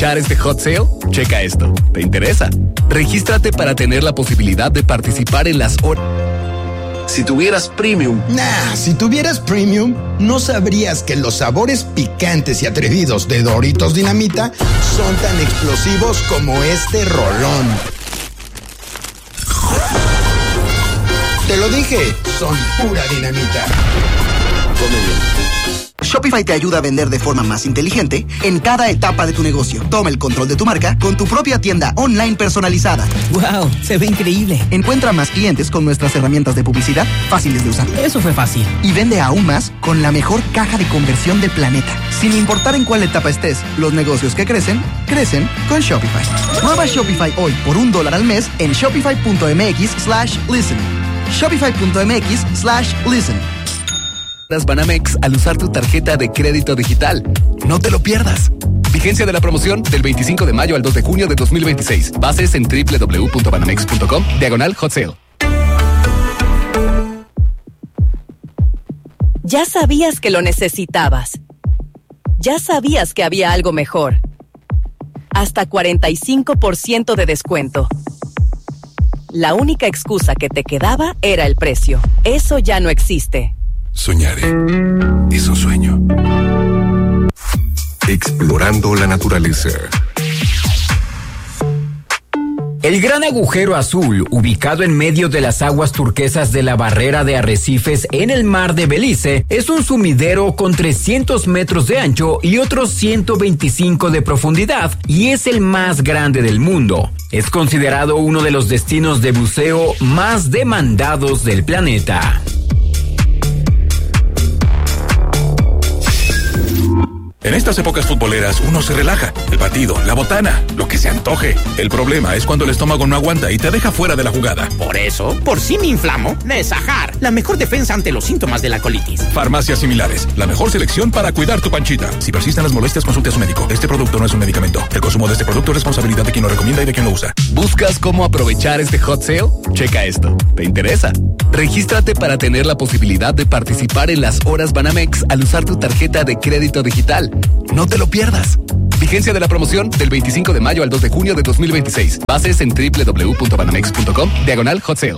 aprovechar este hot sale? Checa esto. ¿Te interesa? Regístrate para tener la posibilidad de participar en las horas. Si tuvieras Premium. Si tuvieras Premium, no sabrías que los sabores picantes y atrevidos de Doritos Dinamita son tan explosivos como este rolón. Te lo dije, son pura dinamita. Come bien. Shopify te ayuda a vender de forma más inteligente en cada etapa de tu negocio. Toma el control de tu marca con tu propia tienda online personalizada. ¡Wow! Se ve increíble. Encuentra más clientes con nuestras herramientas de publicidad fáciles de usar. Eso fue fácil. Y vende aún más con la mejor caja de conversión del planeta. Sin importar en cuál etapa estés, los negocios que crecen, crecen con Shopify. Prueba Shopify hoy por $1 al mes en shopify.mx/listen. Shopify.mx/listen. Banamex al usar tu tarjeta de crédito digital. No te lo pierdas. Vigencia de la promoción del 25 de mayo al 2 de junio de 2026. Bases en www.banamex.com/hot sale. Ya sabías que lo necesitabas. Ya sabías que había algo mejor. Hasta 45% de descuento. La única excusa que te quedaba era el precio. Eso ya no existe. Soñaré. Es un sueño. Explorando la naturaleza. El Gran Agujero Azul, ubicado en medio de las aguas turquesas de la barrera de arrecifes en el mar de Belice, es un sumidero con 300 metros de ancho y otros 125 de profundidad, y es el más grande del mundo. Es considerado uno de los destinos de buceo más demandados del planeta. En estas épocas futboleras uno se relaja. El partido, la botana, lo que se antoje. El problema es cuando el estómago no aguanta y te deja fuera de la jugada. Por eso, por si me inflamo, Nesajar, la mejor defensa ante los síntomas de la colitis. Farmacias Similares, la mejor selección para cuidar tu panchita. Si persisten las molestias, consulte a su médico. Este producto no es un medicamento. El consumo de este producto es responsabilidad de quien lo recomienda y de quien lo usa. ¿Buscas cómo aprovechar este hot sale? Checa esto. ¿Te interesa? Regístrate para tener la posibilidad de participar en las horas Banamex al usar tu tarjeta de crédito digital. No te lo pierdas. Vigencia de la promoción del 25 de mayo al 2 de junio de 2026. Bases en www.banamex.com/hot sale.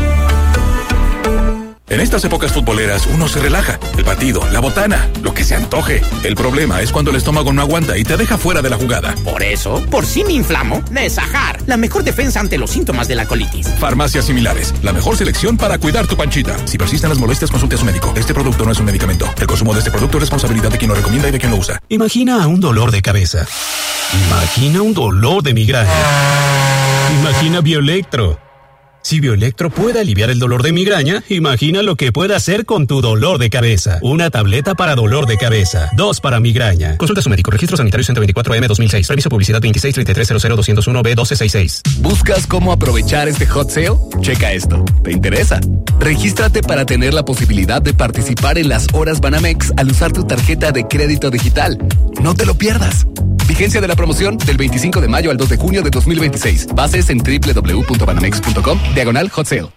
En estas épocas futboleras uno se relaja. El partido, la botana, lo que se antoje. El problema es cuando el estómago no aguanta y te deja fuera de la jugada. Por eso, por si me inflamo, Nesajar, la mejor defensa ante los síntomas de la colitis. Farmacias Similares, la mejor selección para cuidar tu panchita. Si persisten las molestias, consulte a su médico. Este producto no es un medicamento. El consumo de este producto es responsabilidad de quien lo recomienda y de quien lo usa. Imagina un dolor de cabeza. Imagina un dolor de migraña. Imagina Bioelectro. Si Bioelectro puede aliviar el dolor de migraña, imagina lo que puede hacer con tu dolor de cabeza. Una tableta para dolor de cabeza, 2 para migraña. Consulta a su médico. Registro sanitario 124M 2006. Permiso publicidad 2633000201B1266. ¿Buscas cómo aprovechar este hot sale? Checa esto. ¿Te interesa? Regístrate para tener la posibilidad de participar en las horas Banamex al usar tu tarjeta de crédito digital. No te lo pierdas. Vigencia de la promoción del 25 de mayo al 2 de junio de 2026. Bases en www.banamex.com/hot sale.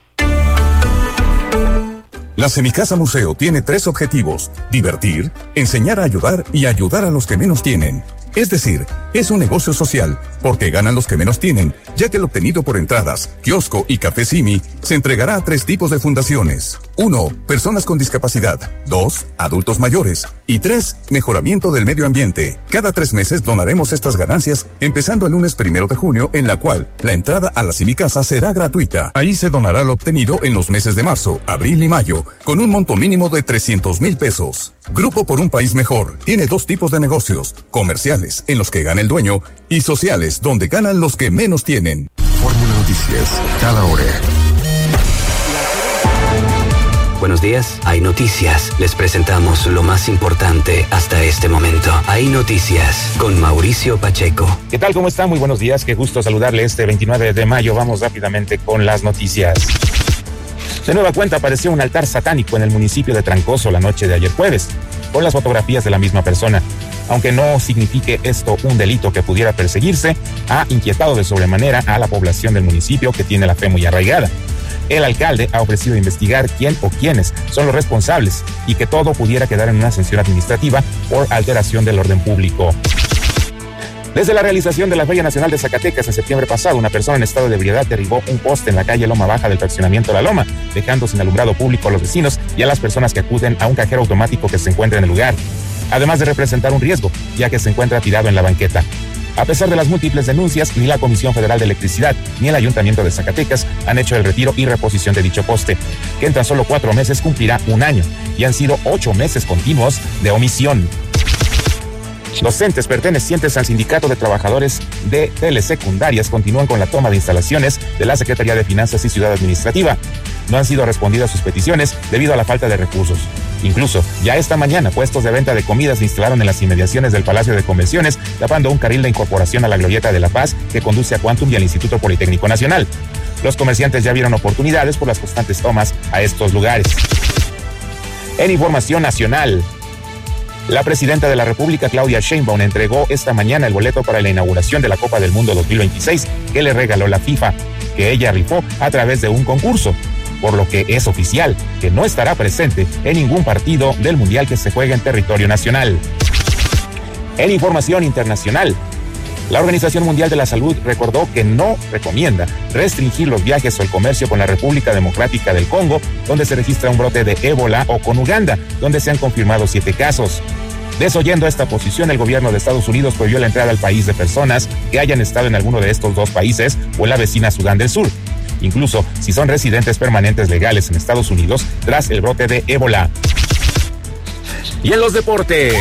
La Semicasa Museo tiene 3 objetivos: divertir, enseñar a ayudar y ayudar a los que menos tienen. Es decir, es un negocio social, porque ganan los que menos tienen, ya que el obtenido por entradas, kiosco y café Simi se entregará a 3 tipos de fundaciones. 1. Personas con discapacidad. 2. Adultos mayores. Y 3. Mejoramiento del medio ambiente. Cada 3 meses donaremos estas ganancias, empezando el lunes 1 de junio, en la cual la entrada a la Semicasa será gratuita. Ahí se donará lo obtenido en los meses de marzo, abril y mayo, con un monto mínimo de 300,000 pesos. Grupo por un País Mejor tiene 2 tipos de negocios: comerciales, en los que gana el dueño, y sociales, donde ganan los que menos tienen. Fórmula Noticias, cada hora. Buenos días, Hay Noticias. Les presentamos lo más importante hasta este momento. Hay Noticias con Mauricio Pacheco. ¿Qué tal? ¿Cómo están? Muy buenos días. Qué gusto saludarle este 29 de mayo. Vamos rápidamente con las noticias. De nueva cuenta apareció un altar satánico en el municipio de Trancoso la noche de ayer jueves, con las fotografías de la misma persona. Aunque no signifique esto un delito que pudiera perseguirse, ha inquietado de sobremanera a la población del municipio, que tiene la fe muy arraigada. El alcalde ha ofrecido investigar quién o quiénes son los responsables y que todo pudiera quedar en una sanción administrativa por alteración del orden público. Desde la realización de la Feria Nacional de Zacatecas en septiembre pasado, una persona en estado de ebriedad derribó un poste en la calle Loma Baja del fraccionamiento La Loma, dejando sin alumbrado público a los vecinos y a las personas que acuden a un cajero automático que se encuentra en el lugar, además de representar un riesgo, ya que se encuentra tirado en la banqueta. A pesar de las múltiples denuncias, ni la Comisión Federal de Electricidad ni el Ayuntamiento de Zacatecas han hecho el retiro y reposición de dicho poste, que en tan solo 4 meses cumplirá 1 año, y han sido 8 meses continuos de omisión. Docentes pertenecientes al Sindicato de Trabajadores de Telesecundarias continúan con la toma de instalaciones de la Secretaría de Finanzas y Ciudad Administrativa. No han sido respondidas sus peticiones debido a la falta de recursos. Incluso, ya esta mañana, puestos de venta de comidas se instalaron en las inmediaciones del Palacio de Convenciones, tapando un carril de incorporación a la Glorieta de La Paz que conduce a Quantum y al Instituto Politécnico Nacional. Los comerciantes ya vieron oportunidades por las constantes tomas a estos lugares. En información nacional, la presidenta de la República, Claudia Sheinbaum, entregó esta mañana el boleto para la inauguración de la Copa del Mundo 2026 que le regaló la FIFA, que ella rifó a través de un concurso, por lo que es oficial que no estará presente en ningún partido del Mundial que se juegue en territorio nacional. En información internacional, la Organización Mundial de la Salud recordó que no recomienda restringir los viajes o el comercio con la República Democrática del Congo, donde se registra un brote de ébola, o con Uganda, donde se han confirmado 7 casos. Desoyendo esta posición, el gobierno de Estados Unidos prohibió la entrada al país de personas que hayan estado en alguno de estos 2 países o en la vecina Sudán del Sur, incluso si son residentes permanentes legales en Estados Unidos tras el brote de ébola. Y en los deportes,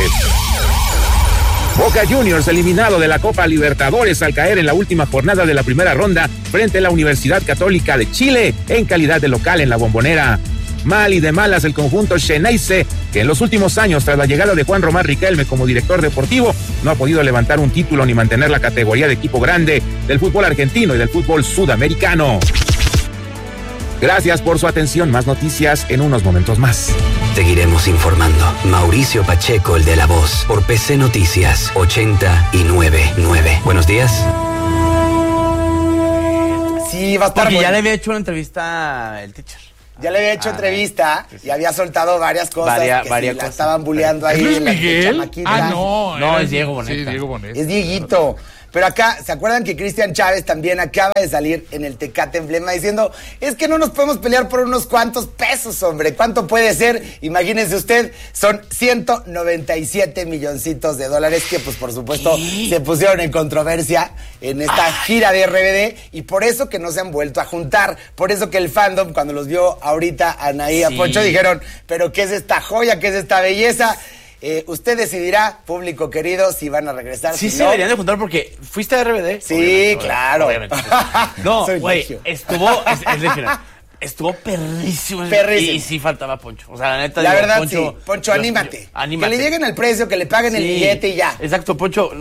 Boca Juniors eliminado de la Copa Libertadores al caer en la última jornada de la primera ronda frente a la Universidad Católica de Chile en calidad de local en la Bombonera. Mal y de malas el conjunto Xeneize, que en los últimos años, tras la llegada de Juan Román Riquelme como director deportivo, no ha podido levantar un título ni mantener la categoría de equipo grande del fútbol argentino y del fútbol sudamericano. Gracias por su atención. Más noticias en unos momentos más. Seguiremos informando. Mauricio Pacheco, el de La Voz, por PC Noticias 89.9. Buenos días. Sí, va a estar. Porque ya le había hecho una entrevista el teacher. Ya le había hecho entrevista y había soltado varias cosas varias la cosas. Estaban bulleando ahí. ¿Es Luis Miguel? No, es Diego Boneta. Sí, Diego Boneta. Es Dieguito. Pero acá, ¿se acuerdan que Cristian Chávez también acaba de salir en el Tecate Emblema diciendo, es que no nos podemos pelear por unos cuantos pesos, hombre? ¿Cuánto puede ser? Imagínense usted, son 197 milloncitos de dólares que, pues, por supuesto, se pusieron en controversia en esta gira de RBD, y por eso que no se han vuelto a juntar. Por eso que el fandom, cuando los vio ahorita a Anaí, a Poncho, dijeron, pero ¿qué es esta joya? ¿Qué es esta belleza? Usted decidirá, público querido, si van a regresar. Sí, si se no. deberían de juntar porque fuiste a RBD. Sí, claro. Obviamente. No, güey, estuvo, estuvo perrísimo. Perrísimo. Y sí faltaba Poncho. O sea, la neta. La digo, verdad, Poncho, sí. Poncho, anímate. Que le lleguen el precio, que le paguen el billete y ya. Exacto, Poncho.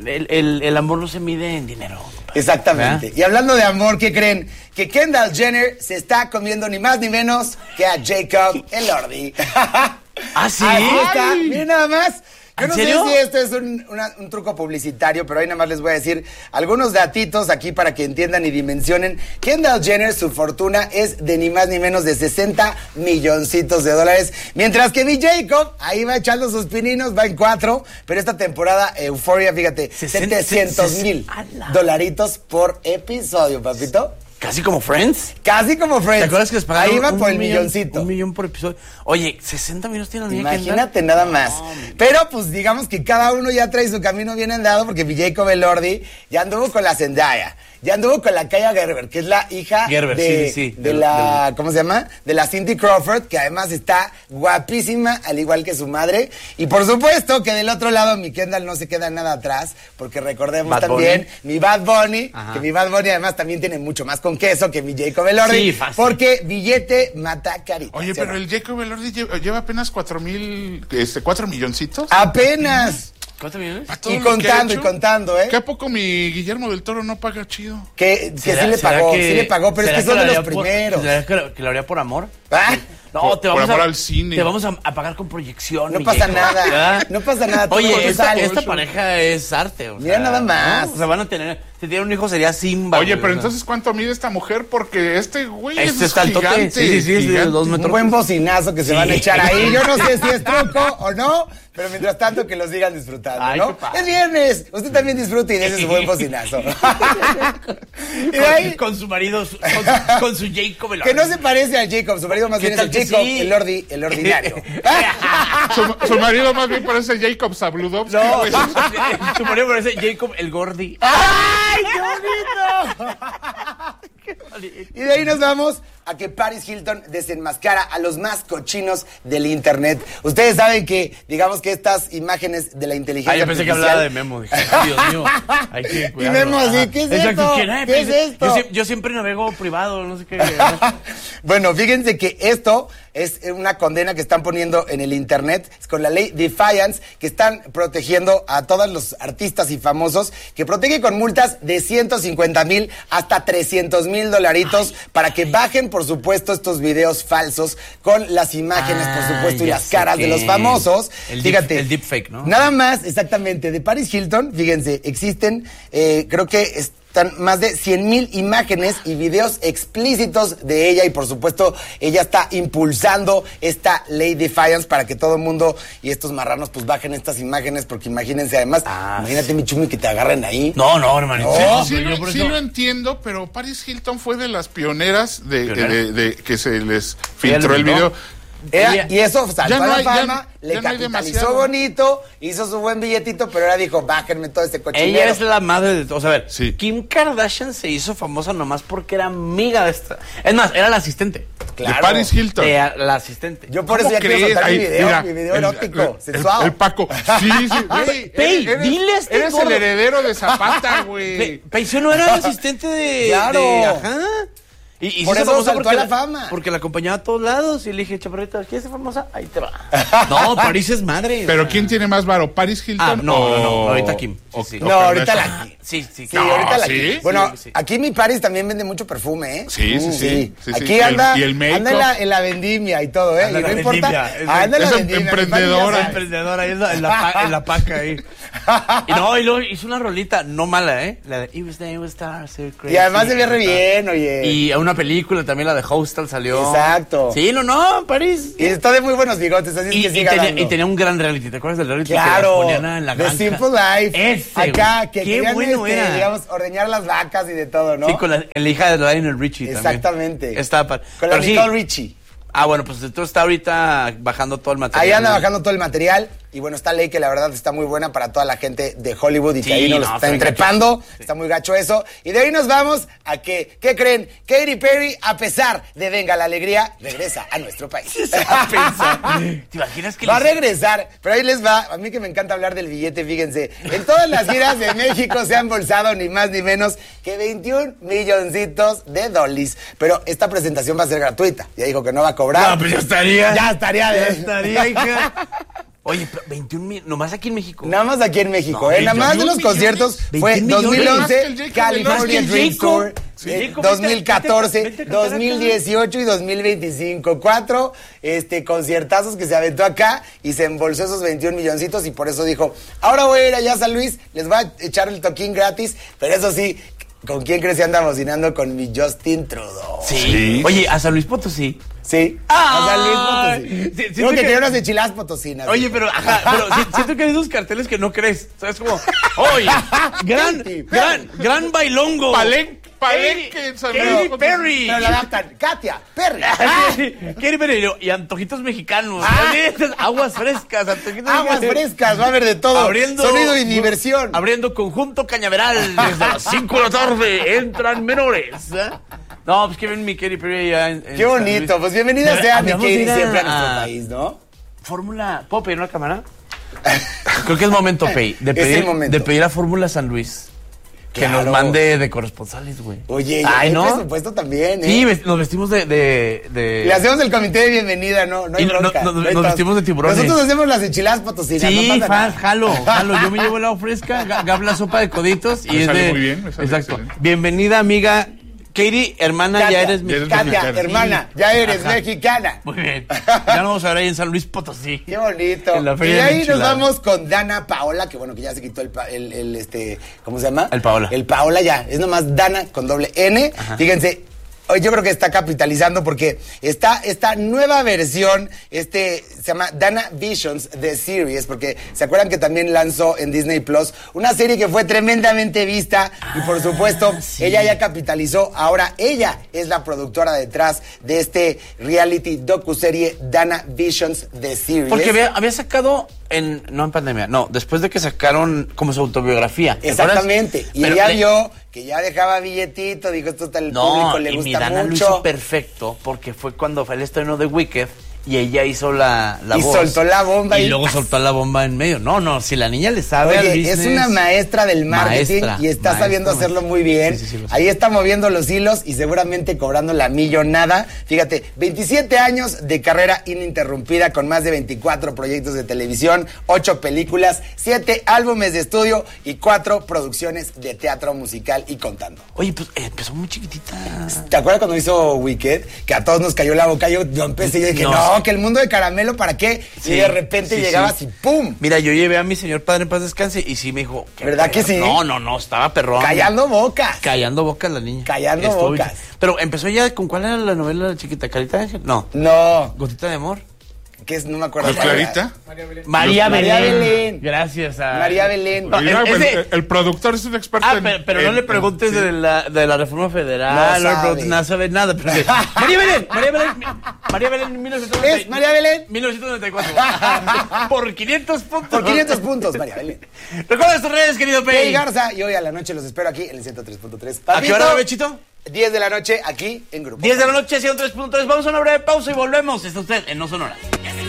El amor no se mide en dinero. Exactamente. ¿Verdad? Y hablando de amor, ¿qué creen? Que Kendall Jenner se está comiendo ni más ni menos que a Jacob Elordi. ¿Ah, sí? Ahí está. Miren nada más. Yo no sé serio? si esto es un truco publicitario, pero ahí nada más les voy a decir algunos datitos aquí para que entiendan y dimensionen. Kendall Jenner, su fortuna es de ni más ni menos de 60 milloncitos de dólares, mientras que mi Jacob ahí va echando sus pininos, va en 4, pero esta temporada Euphoria, fíjate, 700,000 dolaritos por episodio, papito. ¿Casi como Friends? Casi como Friends. ¿Te acuerdas que les pagaron ahí va por el millón, milloncito? 1 millón por episodio. Oye, 60 millones tiene la niña. Imagínate nada más. Pero pues digamos que cada uno ya trae su camino bien andado, porque mi Jacob Elordi ya anduvo con la Zendaya, ya anduvo con la Kaya Gerber, que es la hija de la ¿cómo se llama? De la Cindy Crawford, que además está guapísima, al igual que su madre. Y por supuesto que del otro lado mi Kendall no se queda nada atrás, porque recordemos también mi Bad Bunny, que mi Bad Bunny además también tiene mucho más con queso que mi Jacob Elordi, porque billete mata carita. Oye, pero el Jacob Elordi lleva apenas 4 milloncitos. ¡Apenas! ¿4 millones? Y contando, ¿eh? ¿Qué a poco mi Guillermo del Toro no paga chido? Que sí le pagó, pero es que son de los primeros. ¿Será que lo haría por amor? ¿Ah? No, te vamos amor al cine. Te vamos a pagar con proyección. No pasa nada. No pasa nada. Oye, esta pareja es arte. O mira sea, nada más. ¿no? O sea, van a tener Si tiene un hijo sería Simba. Oye, güey, pero o sea. entonces, ¿cuánto mide esta mujer? Porque este güey Este es está altote. gigante. Sí, gigante. 2 metros. Un buen bocinazo que se van a echar ahí. Yo no sé si es truco o no, pero mientras tanto que lo sigan disfrutando, Ay, ¿no? qué padre. Es viernes. Usted también disfrute y dése su buen bocinazo. Y de ahí, Con su marido, con su Jacob. que no se parece a Jacob, su marido más bien es el tal que Jacob, sí? el ordinario. Su marido más bien parece Jacob Zabludovsky. No, güey. su marido parece Jacob el Gordi. ¡Ay, qué bonito! Y de ahí nos vamos a que Paris Hilton desenmascara a los más cochinos del internet. Ustedes saben que, digamos que estas imágenes de la inteligencia Yo pensé que artificial... hablaba de Memo. Dije, ay, Dios mío, hay que Y cuidarlo. Memo así, ¿qué es Exacto, esto? ¿quién es? ¿Qué es esto? Yo siempre navego privado, no sé qué. Bueno, fíjense que esto es una condena que están poniendo en el internet es con la ley Defiance, que están protegiendo a todos los artistas y famosos, que protege con multas de 150,000 hasta 300,000 dolaritos para que bajen, por supuesto, estos videos falsos con las imágenes, por supuesto, y ya las sé caras de qué. los famosos. Fíjate. El deepfake, ¿no? Nada más, exactamente, de Paris Hilton, fíjense, existen, creo que están más de 100,000 imágenes y videos explícitos de ella y por supuesto ella está impulsando esta ley Defiance para que todo el mundo y estos marranos pues bajen estas imágenes porque imagínense además, imagínate mi Chumi que te agarren ahí. No, hermanito. Sí, lo entiendo, pero Paris Hilton fue de las pioneras de que se les filtró el video. Y eso saltó a la fama, le ya no hay capitalizó demasiado. bonito, hizo su buen billetito, pero ahora dijo, bájenme todo este cochinero. Ella es la madre de todos. A ver, Kim Kardashian se hizo famosa nomás porque era amiga de esta. Es más, era la asistente. Claro. De Paris Hilton. La asistente. Yo por eso ya quiero soltar mi video erótico, sensual. El Paco. Sí. Güey, Pey, dile a este eres gordo. el heredero de Zapata, güey. Pey, ¿sí no era la asistente de... Claro. Ajá. Y Por se eso hizo famosa saltó a la fama. Porque la acompañaba a todos lados. Y le dije, chaparrita, ¿quieres ser famosa? Ahí te va. No, París es madre. Pero ¿quién tiene más varo? ¿Paris Hilton no, o...? ahorita Kim. Sí. No, ahorita la Kim. Sí. Sí, ahorita la ¿sí? Kim. Bueno, Sí. aquí mi Paris también vende mucho perfume, ¿eh? Sí. Aquí anda, Y el make-up. anda en la vendimia y todo, ¿eh? Anda y no en la importa. vendimia. Anda en la Es vendimia. emprendedora. Emprendedora ahí en la paca ahí. Y luego hizo una rolita no mala, ¿eh? La de It was day, it was star, so crazy. Y además se ve re bien, oye. Y a una película también, la de Hostel salió. Exacto. Sí, no, París. Y está de muy buenos bigotes, así es que siga dando. Y tenía un gran reality. ¿Te acuerdas del reality? Claro, que las ponían en la The granja? Simple Life. Ese, acá, güey. que Qué querían, bueno era. digamos, ordeñar las vacas y de todo, ¿no? Sí, con la hija de Lionel Richie también. Exactamente. Estaba padre. Con la Pero sí. Nicole Richie. Ah, bueno, pues entonces está ahorita bajando todo el material. Ahí anda bajando todo el material. Y bueno, esta ley que la verdad está muy buena para toda la gente de Hollywood y que ahí nos están trepando. Está muy gacho eso. Y de ahí nos vamos a que, ¿qué creen? Katy Perry, a pesar de Venga la Alegría, regresa a nuestro país. ¿Te imaginas que va a regresar? Pero ahí les va. A mí que me encanta hablar del billete, fíjense. En todas las giras de México se han bolsado ni más ni menos que 21 milloncitos de dólares. Pero esta presentación va a ser gratuita. Ya dijo que no va a cobrar. No, pues ya estaría. Ya estaría. Ya estaría, hija. Oye, pero 21 mil, nomás aquí en México. Nada más aquí en México, No, Nada más de los conciertos fue 2011, California Dream Tour, 2014, 2018 y 2025. 4 conciertazos que se aventó acá y se embolsó esos 21 milloncitos y por eso dijo, ahora voy a ir allá a San Luis, les voy a echar el toquín gratis, pero eso sí, ¿con quién crees que anda bocinando? Con mi Justin Trudeau. Sí. Oye, a San Luis Potosí. Sí, a San Luis Potosí. Creo que quería unas enchiladas potosinas. Oye, pero siento que hay dos carteles que no crees. ¿Sabes cómo? Oye, gran bailongo. Palenque en San Luis Katy Potosí. Perry. Pero la adaptan. Katia Perry. Katy Perry y antojitos mexicanos. Aguas frescas, antojitos Aguas frescas, va a haber de todo. Sonido y diversión. Abriendo conjunto Cañaveral desde las 5 de la tarde. Entran menores. No, pues que ven mi Katy Perry ya en Qué bonito, pues bienvenida sea mi Katy siempre a nuestro país, ¿no? Fórmula, ¿puedo pedir una cámara? Creo que es momento, Pei, de pedir a Fórmula San Luis que nos mande de corresponsales, güey. Oye, ya hay presupuesto también, ¿eh? Sí, nos vestimos de... Le hacemos el comité de bienvenida, no hay bronca. Nos vestimos de tiburones. Nosotros hacemos las enchiladas potosinas, sí, no pasa nada. jalo. Yo me llevo el agua fresca, Gab la sopa de coditos y Me es sale de... muy bien, me sale exacto. excelente. Bienvenida, amiga Katie, hermana, Katia, ya eres mexicana. Katia, hermana, ya eres mexicana. Muy bien. Ya nos vamos a ver ahí en San Luis Potosí. Qué bonito. En la Y feria de de ahí nos enchiladas. vamos con Dana Paola, que bueno, que ya se quitó ¿cómo se llama? El Paola. El Paola ya, es nomás Dana con doble N. Ajá. Fíjense, hoy yo creo que está capitalizando porque está esta nueva versión, se llama Dana Visions The Series, porque se acuerdan que también lanzó en Disney Plus una serie que fue tremendamente vista y por supuesto ella ya capitalizó. Ahora ella es la productora detrás de este reality docuserie Dana Visions The Series. Porque había sacado no en pandemia, no, después de que sacaron como su autobiografía. Exactamente. Y pero ella vio que ya dejaba billetito, dijo, esto al público le gusta Dana mucho. lo hizo perfecto porque fue cuando fue el estreno de Wicked y ella hizo la y voz. soltó la bomba. Y luego soltó la bomba en medio. No, si la niña le sabe al Oye, business, es una maestra del marketing y está sabiendo hacerlo muy bien. Sí, ahí está moviendo los hilos y seguramente cobrando la millonada. Fíjate, 27 años de carrera ininterrumpida con más de 24 proyectos de televisión, 8 películas, 7 álbumes de estudio y 4 producciones de teatro musical y contando. Oye, pues empezó muy chiquitita. ¿Te acuerdas cuando hizo Wicked? Que a todos nos cayó la boca. Yo empecé y dije, no, que el mundo de caramelo, ¿para qué? Sí, y de repente llegabas y ¡pum! Mira, yo llevé a mi señor padre en paz descanse y sí me dijo... ¿Verdad que sí? No, estaba perrón. Callando bocas. Callando bocas la niña. Callando bocas. Pero empezó ya, ¿con cuál era la novela la chiquita? ¿Carita de Ángel? No. Gotita de amor. ¿Qué es? No me acuerdo. ¿Clarita? María Belén. Belén. Gracias a... María Belén. No, el productor es un experto pero no le preguntes de la reforma federal, no le preguntes nada, sabe nada. Pero María Belén, 1994. ¿Es María Belén? 1994. Por 500 puntos. Por 500 puntos, María Belén. Recuerda tus redes, querido Pei. Pei Garza, y hoy a la noche los espero aquí en el 103.3. ¿A qué hora, Bechito? 10 de la noche aquí en Grupo. 10 de la noche, 103.3. Vamos a una breve pausa y volvemos. Está usted en No Sonora.